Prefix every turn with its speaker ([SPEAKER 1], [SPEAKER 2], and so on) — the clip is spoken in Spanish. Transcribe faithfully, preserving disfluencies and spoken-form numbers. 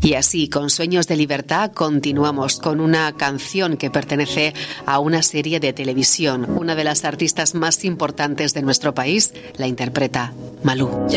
[SPEAKER 1] Y así, con Sueños de Libertad, continuamos con una canción que pertenece a una serie de televisión. Una de las artistas más importantes de nuestro país la interpreta Malú.